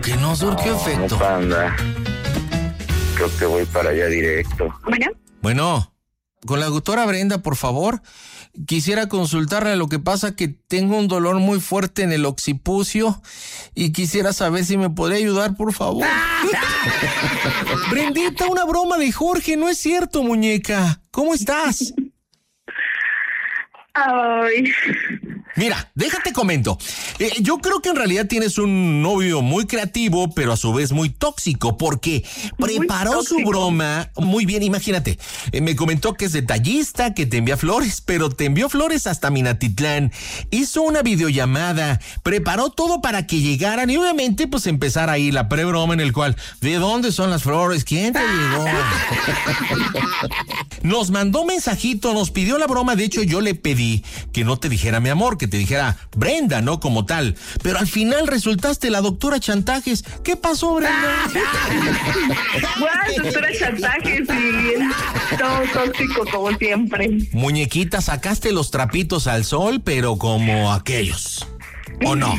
que no surgió efecto. No, Panda. Creo que voy para allá directo. Bueno, con la doctora Brenda, por favor. Quisiera consultarle, lo que pasa que tengo un dolor muy fuerte en el occipucio y quisiera saber si me podría ayudar, por favor. Brendita, una broma de Jorge, no es cierto, muñeca. ¿Cómo estás? Ay. Mira, déjate comento. Yo creo que en realidad tienes un novio muy creativo, pero a su vez muy tóxico, porque preparó su broma muy bien. Imagínate, me comentó que es detallista, que te envía flores, pero te envió flores hasta Minatitlán. Hizo una videollamada, preparó todo para que llegaran y obviamente pues empezar ahí la pre-broma en el cual, ¿de dónde son las flores? ¿Quién te llegó? Nos mandó mensajito, nos pidió la broma. De hecho, yo le pedí que no te dijera mi amor, que te dijera Brenda, no como tal. Pero al final resultaste la doctora Chantajes. ¿Qué pasó, Brenda? Bueno, doctora Chantajes y todo tóxico como siempre. Muñequita, sacaste los trapitos al sol, pero como aquellos. ¿O no?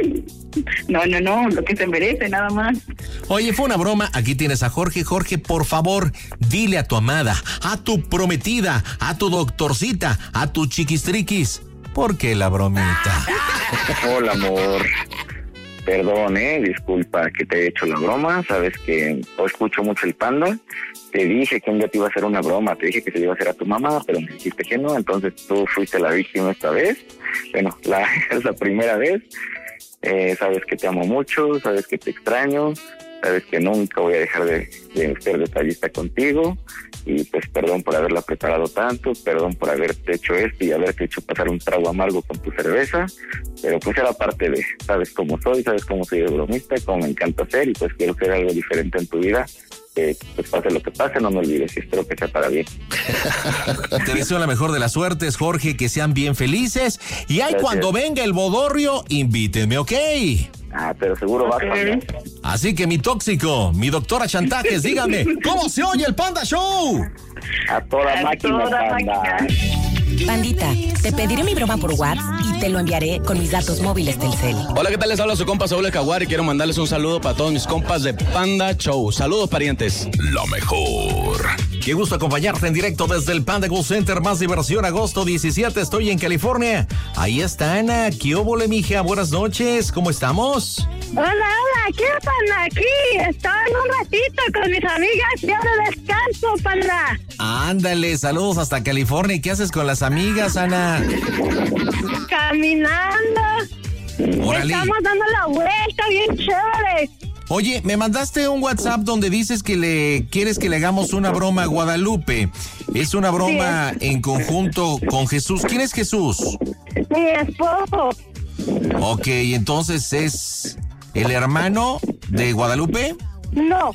No, lo que se merece, nada más. Oye, fue una broma. Aquí tienes a Jorge. Jorge, por favor, dile a tu amada, a tu prometida, a tu doctorcita, a tu chiquistriquis, ¿por qué la bromita? Hola, amor. Perdón, disculpa que te he hecho la broma. Sabes que escucho mucho el Panda. Te dije que un día te iba a hacer una broma. Te dije que se le iba a hacer a tu mamá, pero me dijiste que no. Entonces tú fuiste la víctima esta vez. Bueno, es la primera vez. Sabes que te amo mucho, sabes que te extraño, sabes que nunca voy a dejar de ser detallista contigo. Y pues perdón por haberla preparado tanto, perdón por haberte hecho esto y haberte hecho pasar un trago amargo con tu cerveza, pero pues era parte de, sabes cómo soy de bromista, cómo me encanta hacer y pues quiero hacer algo diferente en tu vida. Pues pase lo que pase, no me olvides y espero que sea para bien. Te deseo la mejor de las suertes, Jorge, que sean bien felices y ahí cuando venga el bodorrio, invítenme, ¿ok? Pero seguro va a cambiar. Así que mi tóxico, mi doctora Chantajes, dígame, ¿cómo se oye el Panda Show? A toda máquina, Panda. Pandita, te pediré mi broma por WhatsApp y te lo enviaré con mis datos móviles del cel. Hola, ¿qué tal? Les habla su compa Saúl El Jaguar y quiero mandarles un saludo para todos mis compas de Panda Show. Saludos, parientes. Lo mejor. Qué gusto acompañarte en directo desde el Panda Go Center. Más diversión, agosto 17. Estoy en California. Ahí está Ana. ¿Qué óvole, mija? Buenas noches. ¿Cómo estamos? Hola, ¿qué Panda? Aquí. Estoy un ratito con mis amigas. Ya de descanso, Panda. Ándale, saludos hasta California. ¿Qué haces con las amigas, Ana? Caminando. Órale. Estamos dando la vuelta, bien chévere. Oye, me mandaste un WhatsApp donde dices que quieres que le hagamos una broma a Guadalupe. Es una broma en conjunto con Jesús. ¿Quién es Jesús? Mi esposo. Ok, entonces es el hermano de Guadalupe. No,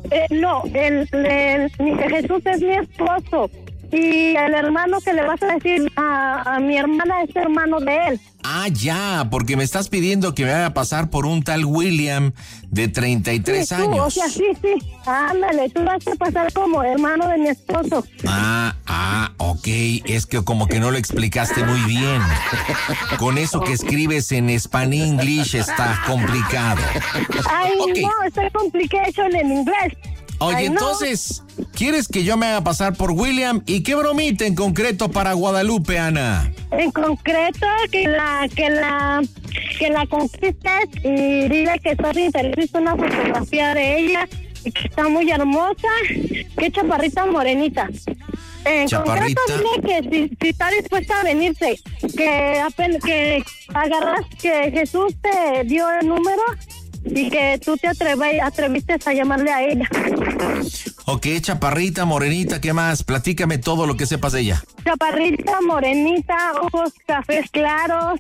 Jesús es mi esposo. Y el hermano que le vas a decir a mi hermana es hermano de él. Ah, ya, porque me estás pidiendo que me vaya a pasar por un tal William de 33 tú, años. O sea, sí. Ándale, tú vas a pasar como hermano de mi esposo. Ok. Es que como que no lo explicaste muy bien. Con eso que escribes en Span-English está complicado. Ay, Okay. no, está complication en inglés. Oye, Ay, no. entonces, ¿quieres que yo me haga pasar por William? ¿Y qué bromita en concreto para Guadalupe, Ana? En concreto, que la conquistes y dile que estás interesado en una fotografía de ella y que está muy hermosa, que chaparrita morenita. En Chaparrita. concreto, dile que si está dispuesta a venirse, que agarras, que Jesús te dio el número y que tú te atreviste a llamarle a ella. Ok, chaparrita, morenita, ¿qué más? Platícame todo lo que sepas de ella. Chaparrita, morenita, ojos cafés claros,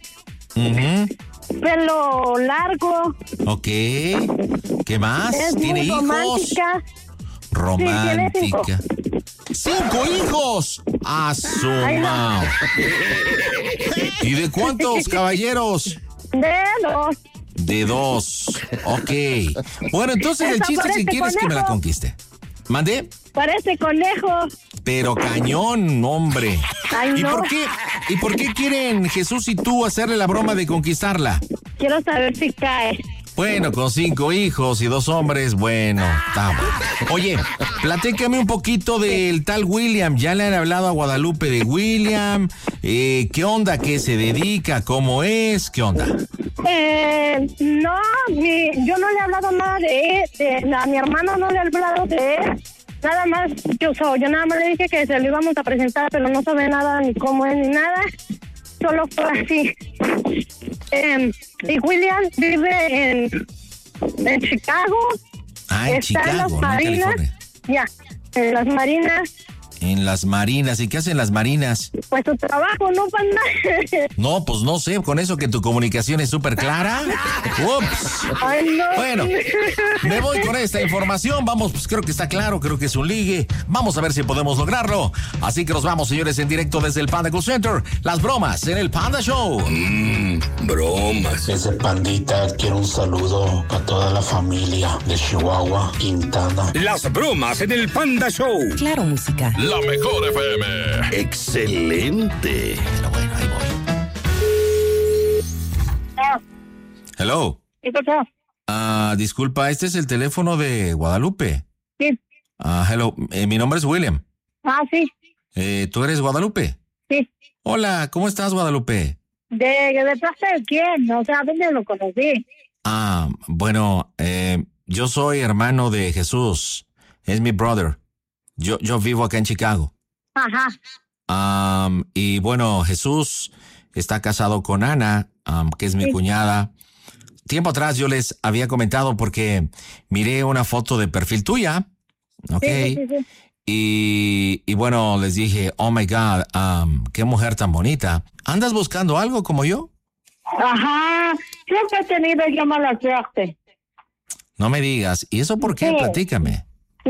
pelo largo. Ok, ¿qué más? Es ¿Tiene muy hijos? romántica. Romántica. ¡5 hijos! ¡Asumao! ¿Y de cuántos, caballeros? De 2. Ok. Bueno, entonces el Esa chiste es que parece quieres que me la conejo. conquiste. ¿Mande? Parece conejo. Pero cañón, hombre. Ay, ¿Y no. por qué quieren Jesús y tú hacerle la broma de conquistarla? Quiero saber si cae. Bueno, con 5 hijos y 2 hombres, bueno, está bueno. Oye, platícame un poquito del tal William. ¿Ya le han hablado a Guadalupe de William? ¿Qué onda? ¿Qué se dedica? ¿Cómo es? ¿Qué onda? No, yo no le he hablado nada de él. A mi hermano no le he hablado de él. Nada más, yo nada más le dije que se lo íbamos a presentar, pero no sabe nada, ni cómo es, ni nada. Solo fue así. Y William vive en Chicago. Ah, en Está Chicago, en las ¿no? Marinas. California. Ya, en las Marinas. En las Marinas. ¿Y qué hacen las Marinas? Pues tu trabajo, ¿no, panda? No, pues no sé, con eso que tu comunicación es súper clara. Ups. Ay, no. Bueno, me voy con esta información. Vamos, pues creo que está claro, creo que es un ligue. Vamos a ver si podemos lograrlo. Así que nos vamos, señores, en directo desde el Panda Cool Center. Las bromas en el Panda Show. Bromas. Ese pandita quiere un saludo a toda la familia de Chihuahua, Quintana. Las bromas en el Panda Show. Claro, música. La mejor FM. Excelente. Pero bueno, ahí voy. Hello. ¿Qué pasó? Disculpa, este es el teléfono de Guadalupe. Sí. Hello, mi nombre es William. Sí. ¿Tú eres Guadalupe? Sí. Hola, ¿cómo estás, Guadalupe? ¿De parte de quién? O sea, ¿dónde lo conocí? Bueno, yo soy hermano de Jesús. Es mi brother. Yo vivo acá en Chicago. Ajá. Y bueno, Jesús está casado con Ana, que es mi cuñada. Tiempo atrás yo les había comentado porque miré una foto de perfil tuya. Ok. Sí. Y bueno, les dije, oh my God, qué mujer tan bonita. ¿Andas buscando algo como yo? Ajá. Siempre he tenido yo mala suerte. No me digas. ¿Y eso por qué? Sí. Platícame.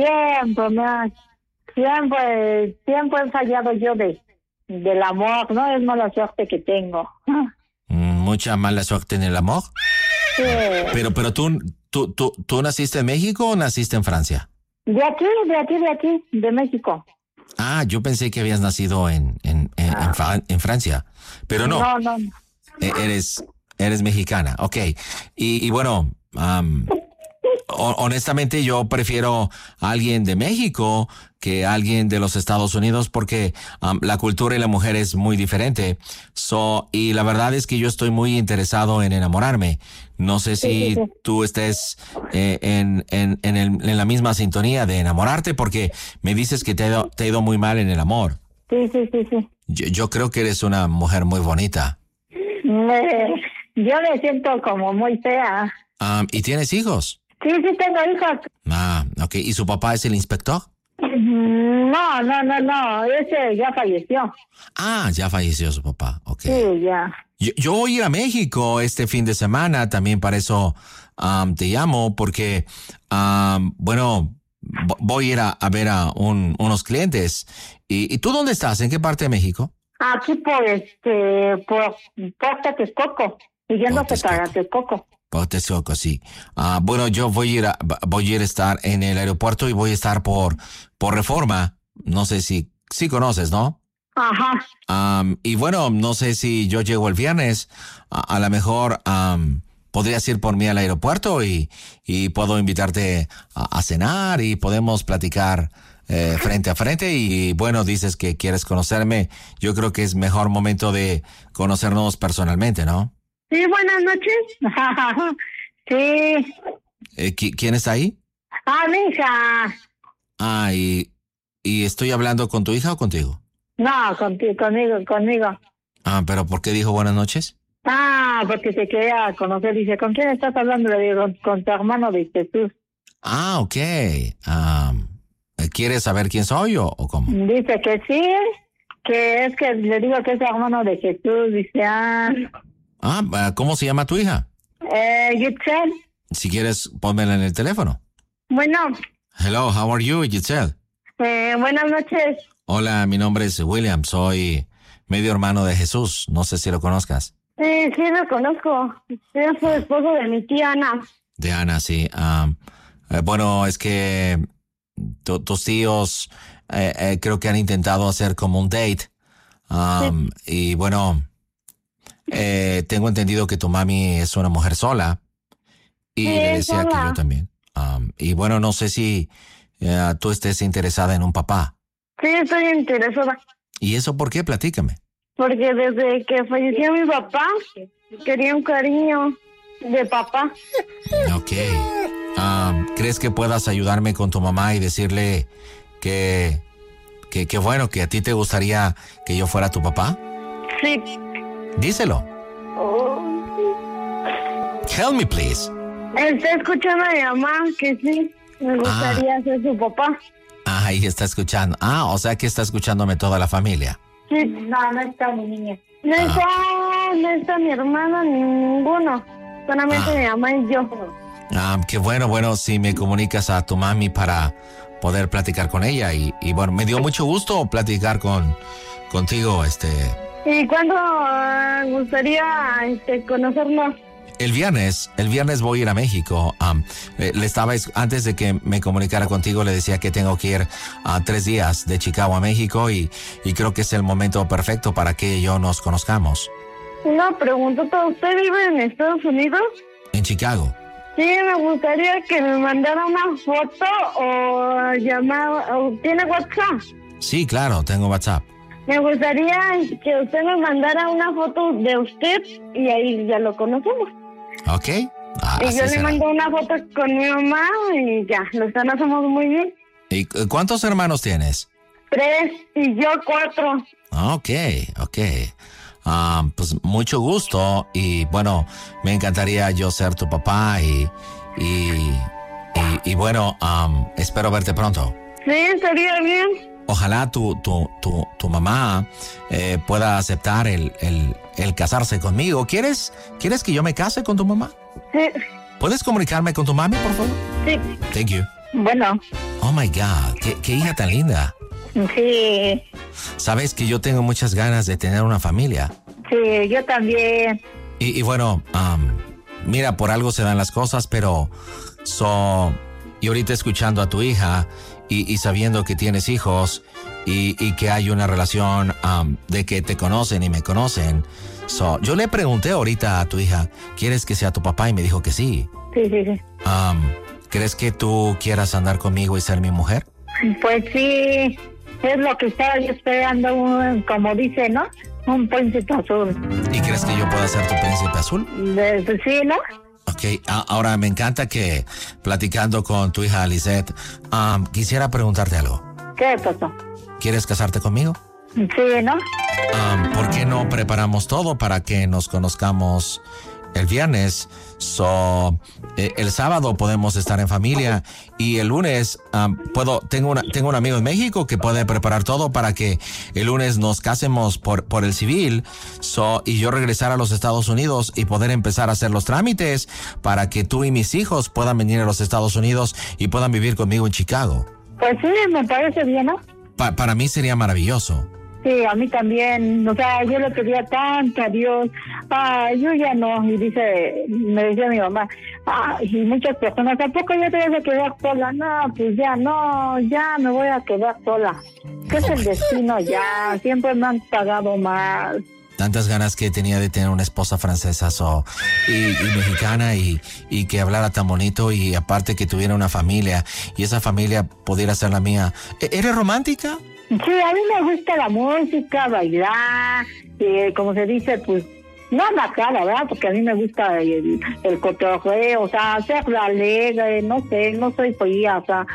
Siempre he fallado yo del amor, ¿no? Es mala suerte que tengo. Mucha mala suerte en el amor. Sí. Pero ¿tú naciste en México o naciste en Francia? De aquí, de México. Yo pensé que habías nacido en Francia, pero no. No. Eres mexicana, ok. Y bueno, honestamente yo prefiero a alguien de México que a alguien de los Estados Unidos porque la cultura y la mujer es muy diferente. Y la verdad es que yo estoy muy interesado en enamorarme. No sé si tú estés en la misma sintonía de enamorarte porque me dices que te ha ido muy mal en el amor. Sí. Yo creo que eres una mujer muy bonita. Yo me siento como muy fea. ¿Y tienes hijos? Sí, tengo hijos. Ok. ¿Y su papá es el inspector? No. Ese ya falleció. Ya falleció su papá. Ok. Sí, ya. Yo voy a ir a México este fin de semana, también para eso te llamo, porque, bueno, voy a ir a ver a unos clientes. ¿Y tú dónde estás? ¿En qué parte de México? Aquí por Texcoco, siguiéndose para Texcoco. Por Texcoco, sí. Bueno, yo voy a ir a estar en el aeropuerto y voy a estar por Reforma. No sé si conoces, ¿no? Ajá. Y bueno, no sé si yo llego el viernes. A lo mejor podrías ir por mí al aeropuerto y puedo invitarte a cenar y podemos platicar frente a frente. Y bueno, dices que quieres conocerme. Yo creo que es mejor momento de conocernos personalmente, ¿no? Sí, buenas noches. Sí. ¿Quién está ahí? Mi hija. ¿Y estoy hablando con tu hija o contigo? No, conmigo. ¿Pero por qué dijo buenas noches? Porque te quería conocer. Dice, ¿con quién estás hablando? Le digo, con tu hermano de Jesús. Ok. ¿Quieres saber quién soy o cómo? Dice que sí, que es que le digo que es hermano de Jesús. Dice, ¿cómo se llama tu hija? Giselle. Si quieres, pónmela en el teléfono. Bueno. Hello, how are you, Giselle? Buenas noches. Hola, mi nombre es William, soy medio hermano de Jesús, no sé si lo conozcas. Sí, lo conozco, es el esposo de mi tía Ana. De Ana, sí. Bueno, es que tus tíos creo que han intentado hacer como un date. Sí. Y bueno, tengo entendido que tu mami es una mujer sola Y Sí, le decía que hola. yo también. Y bueno, no sé si tú estés interesada en un papá. Sí, estoy interesada. ¿Y eso por qué? Platícame. Porque desde que falleció mi papá, quería un cariño de papá. Ok. ¿Crees que puedas ayudarme con tu mamá y decirle que bueno, que a ti te gustaría que yo fuera tu papá? Sí. Díselo. Oh. Help me, please. Está escuchando a mi mamá que sí, me gustaría ser su papá. Ahí está escuchando. O sea que está escuchándome toda la familia. Sí. No está mi niña. No está mi hermana, ninguno. Solamente mi mamá y yo. Qué bueno, si me comunicas a tu mami para poder platicar con ella. Y bueno, me dio mucho gusto platicar contigo, ¿Y cuándo gustaría conocernos? El viernes voy a ir a México. Antes de que me comunicara contigo, le decía que tengo que ir a 3 días de Chicago a México y creo que es el momento perfecto para que yo nos conozcamos. Una preguntota, ¿usted vive en Estados Unidos? En Chicago. Sí, me gustaría que me mandara una foto o llamada. ¿Tiene WhatsApp? Sí, claro, tengo WhatsApp. Me gustaría que usted me mandara una foto de usted y ahí ya lo conocemos. Ok. Y así yo le será. mando una foto con mi mamá y ya, los conocemos muy bien. ¿Y cuántos hermanos tienes? 3 y yo 4. Ok. Pues mucho gusto y bueno, me encantaría yo ser tu papá y bueno, espero verte pronto. Sí, estaría bien. Ojalá tu mamá pueda aceptar el casarse conmigo. ¿Quieres que yo me case con tu mamá? Sí. ¿Puedes comunicarme con tu mami, por favor? Sí. Thank you. Bueno. Oh my God, qué hija tan linda. Sí. Sabes que yo tengo muchas ganas de tener una familia. Sí, yo también. Y bueno, mira, por algo se dan las cosas, pero y ahorita escuchando a tu hija y sabiendo que tienes hijos y que hay una relación de que te conocen y me conocen. Yo le pregunté ahorita a tu hija, ¿quieres que sea tu papá? Y me dijo que sí. Sí. ¿Crees que tú quieras andar conmigo y ser mi mujer? Pues sí, es lo que estaba yo esperando, como dice, ¿no? Un príncipe azul. ¿Y crees que yo pueda ser tu príncipe azul? Pues sí, ¿no? Ok, ahora me encanta que platicando con tu hija Lisette, quisiera preguntarte algo. ¿Qué pasó? ¿Quieres casarte conmigo? Sí, ¿no? ¿Por qué no preparamos todo para que nos conozcamos el viernes? El sábado podemos estar en familia y el lunes tengo un amigo en México que puede preparar todo para que el lunes nos casemos por el civil y yo regresar a los Estados Unidos y poder empezar a hacer los trámites para que tú y mis hijos puedan venir a los Estados Unidos y puedan vivir conmigo en Chicago. Pues sí, me parece bien, ¿no? Para mí sería maravilloso. Sí, a mí también. O sea, yo le pedía tanto a Dios. Yo ya no. Y me decía mi mamá, y muchas personas, ¿tampoco ya te vas a quedar sola? No, pues ya no, ya me voy a quedar sola. ¿Qué es el destino ya? Siempre me han pagado más. Tantas ganas que tenía de tener una esposa francesa y mexicana y que hablara tan bonito y aparte que tuviera una familia y esa familia pudiera ser la mía. ¿Eres romántica? Sí, a mí me gusta la música, bailar, como se dice, pues, no la cara, ¿verdad? Porque a mí me gusta el cotorreo, o sea, ser alegre, no sé, no soy fría, o sea,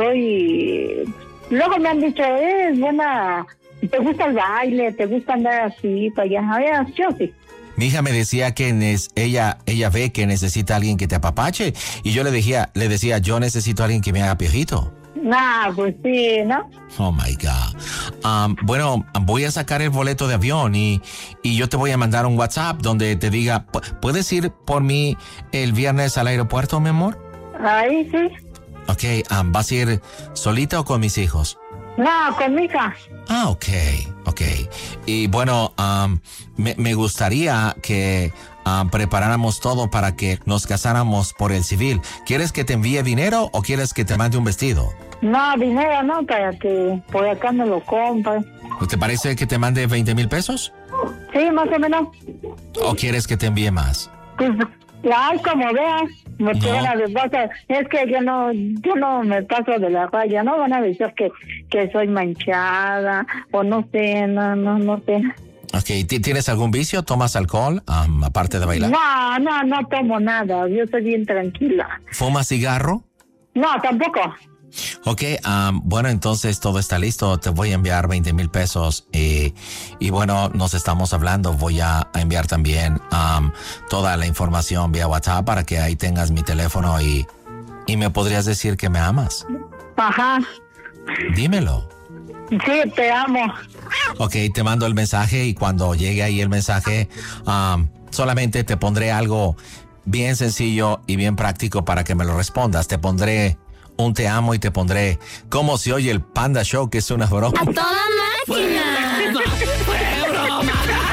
Luego me han dicho, buena, te gusta el baile, te gusta andar así, para allá, a ver, yo sí. Mi hija me decía que ella ve que necesita a alguien que te apapache y yo le decía, yo necesito a alguien que me haga piojito. Pues sí, ¿no? Oh my God. Bueno, voy a sacar el boleto de avión y yo te voy a mandar un WhatsApp donde te diga, ¿puedes ir por mí el viernes al aeropuerto, mi amor? Ahí sí. Ok, ¿vas a ir solita o con mis hijos? No, con mi hija. Ok. Y bueno, me gustaría que preparáramos todo para que nos casáramos por el civil. ¿Quieres que te envíe dinero o quieres que te mande un vestido? No, dinero no, para que por acá me lo compre. ¿Te parece que te mande 20,000 pesos? Sí, más o menos. ¿O quieres que te envíe más? Pues, como veas. Porque No. van a decir, es que yo no me paso de la raya, no van a decir que soy manchada, o no sé, no sé. Ok, ¿tienes algún vicio? ¿Tomas alcohol, aparte de bailar? No tomo nada, yo soy bien tranquila. ¿Fumas cigarro? No, tampoco. Ok, bueno, entonces todo está listo. Te voy a enviar 20,000 pesos y bueno, nos estamos hablando. Voy a enviar también toda la información vía WhatsApp para que ahí tengas mi teléfono y me podrías decir que me amas. Ajá. Dímelo. Sí, te amo. Ok, te mando el mensaje y cuando llegue ahí el mensaje, solamente te pondré algo bien sencillo y bien práctico para que me lo respondas. Te pondré un te amo y te pondré cómo se oye el Panda Show, que es una broma. ¡A toda máquina! ¡Fue broma!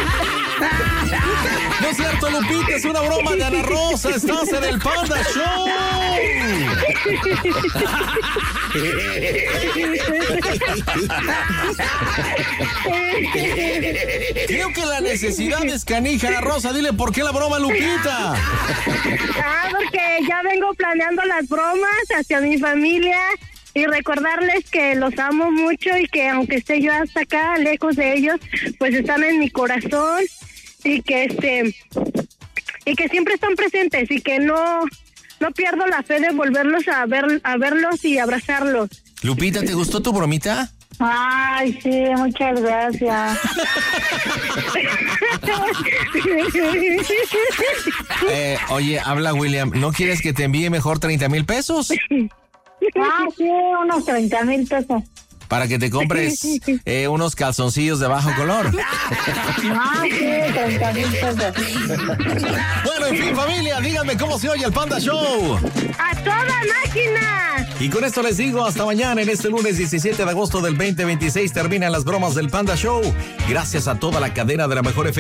No es cierto, Lupita, es una broma de Ana Rosa. Estás en el Panda Show. Creo que la necesidad es canija, Ana Rosa. Dile por qué la broma, Lupita. Porque ya vengo planeando las bromas hacia mi familia y recordarles que los amo mucho y que aunque esté yo hasta acá, lejos de ellos, pues están en mi corazón y que siempre están presentes y que no pierdo la fe de volverlos a verlos y abrazarlos. Lupita, ¿te gustó tu bromita? Ay, sí, muchas gracias. Oye, habla William, ¿no quieres que te envíe mejor 30,000 pesos? Sí, unos 30,000 pesos. Para que te compres unos calzoncillos de bajo color. Sí, 30,000 pesos. Bueno, en fin, familia, díganme cómo se oye el Panda Show. ¡A toda máquina! Y con esto les digo hasta mañana. En este lunes 17 de agosto del 2026 terminan las bromas del Panda Show. Gracias a toda la cadena de la Mejor FM.